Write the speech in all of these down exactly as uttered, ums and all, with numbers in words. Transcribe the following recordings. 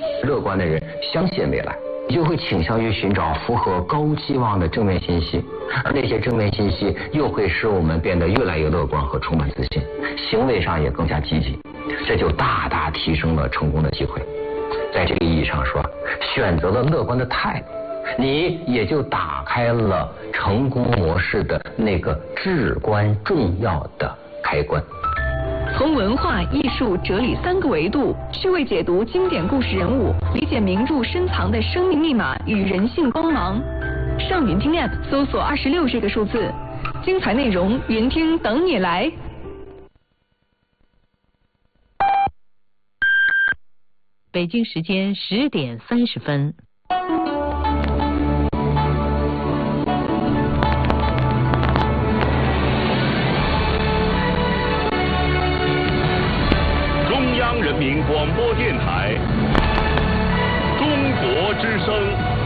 乐观的人相信未来，你就会倾向于寻找符合高期望的正面信息，而那些正面信息又会使我们变得越来越乐观和充满自信，行为上也更加积极，这就大大提升了成功的机会。在这个意义上说，选择了乐观的态度，你也就打开了成功模式的那个至关重要的开关。 从文化艺术哲理三个维度趣味解读经典故事人物，理解名著深藏的生命密码与人性光芒。上云听 App 搜索二十六这个数字，精彩内容云听等你来。 北京时间十点三十分。 中央人民广播电台，中国之声。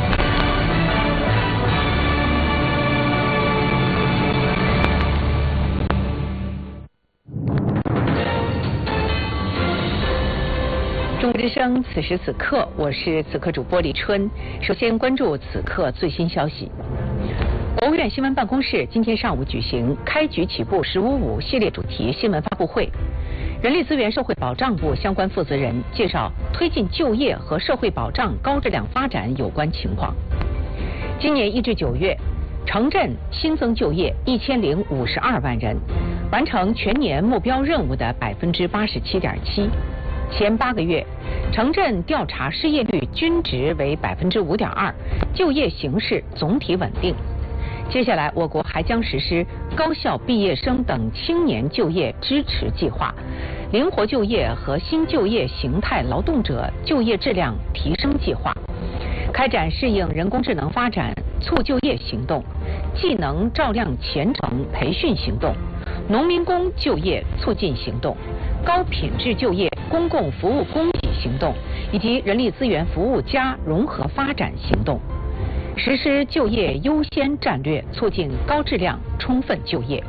中国之声，此时此刻，我是此刻主播李春。首先关注此刻最新消息。国务院新闻办公室今天上午举行开局起步十五五系列主题新闻发布会。人力资源社会保障部相关负责人介绍推进就业和社会保障高质量发展有关情况。今年一至九月，城镇新增就业一千零五十二万人，完成全年目标任务的百分之八十七点七。前八个月，城镇调查失业率均值为百分之五点二，就业形势总体稳定。接下来，我国还将实施高校毕业生等青年就业支持计划、灵活就业和新就业形态劳动者就业质量提升计划，开展适应人工智能发展促就业行动、技能照亮前程培训行动、农民工就业促进行动、高品质就业公共服务供给行动以及人力资源服务加融合发展行动，实施就业优先战略，促进高质量充分就业。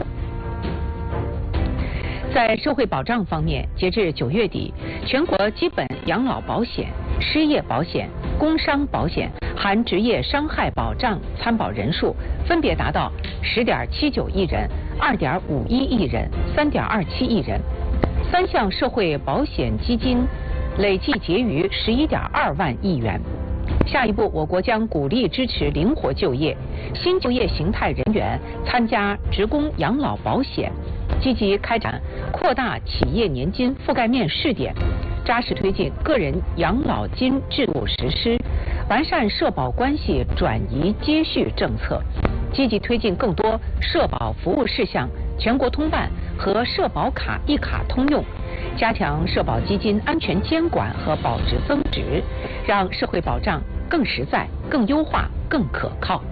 在社会保障方面，截至九月底，全国基本养老保险、失业保险、工伤保险含职业伤害保障参保人数分别达到十点七九亿人、二点五一亿人、三点二七亿人。三项社会保险基金累计结余十一点二万亿元。下一步，我国将鼓励支持灵活就业、新就业形态人员参加职工养老保险，积极开展扩大企业年金覆盖面试点，扎实推进个人养老金制度实施，完善社保关系转移接续政策，积极推进更多社保服务事项全国通办和社保卡一卡通用，加强社保基金安全监管和保值增值，让社会保障更实在、更优化、更可靠。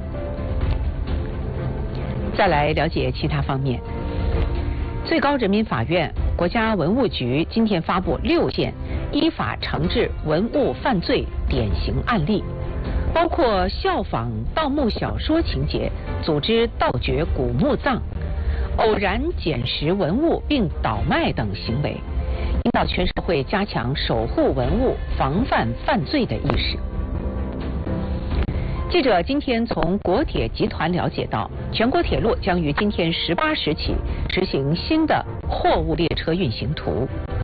再来了解其他方面。最高人民法院、国家文物局今天发布六件依法惩治文物犯罪典型案例，包括效仿盗墓小说情节，组织盗掘古墓葬，偶然捡拾文物并倒卖等行为，引导全社会加强守护文物、防范犯罪的意识。记者今天从国铁集团了解到，全国铁路将于今天十八时起实行新的货物列车运行图。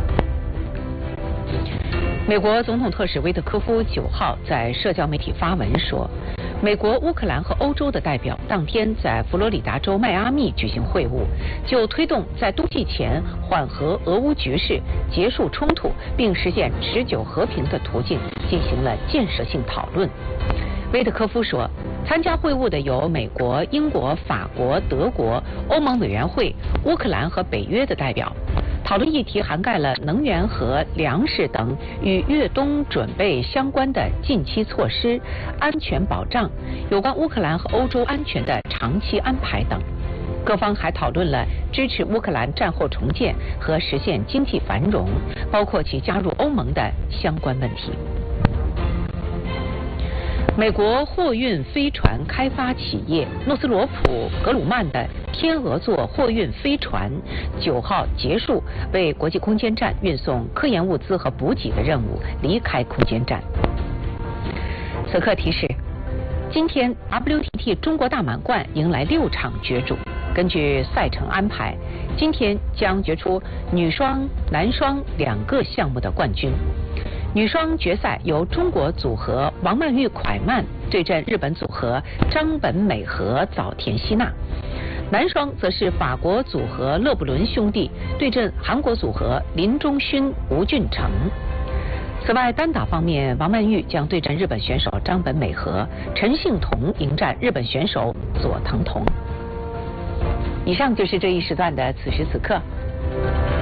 美国总统特使威特科夫九号在社交媒体发文说，美国、乌克兰和欧洲的代表当天在佛罗里达州迈阿密举行会晤，就推动在冬季前缓和俄乌局势、结束冲突并实现持久和平的途径进行了建设性讨论。威特科夫说，参加会晤的有美国、英国、法国、德国、欧盟委员会、乌克兰和北约的代表。讨论议题涵盖了能源和粮食等与越冬准备相关的近期措施、安全保障、有关乌克兰和欧洲安全的长期安排等。各方还讨论了支持乌克兰战后重建和实现经济繁荣，包括其加入欧盟的相关问题。 美国货运飞船开发企业诺斯罗普格鲁曼的天鹅座货运飞船九号结束为国际空间站运送科研物资和补给的任务，离开空间站。此刻提示：今天 W T T 中国大满贯迎来六场角逐。根据赛程安排，今天将决出女双、男双两个项目的冠军。女双决赛由中国组合王曼玉蒯曼对阵日本组合张本美和早田希娜，男双则是法国组合勒布伦兄弟对阵韩国组合林中勋吴俊成。此外，单打方面，王曼玉将对阵日本选手张本美和，陈幸同迎战日本选手佐藤瞳。以上就是这一时段的此时此刻。